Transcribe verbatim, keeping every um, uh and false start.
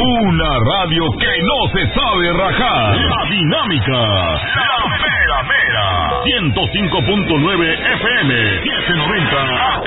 Una radio que no se sabe rajar. La Dinámica. La Mera Mera. ciento cinco punto nueve F M. siete noventa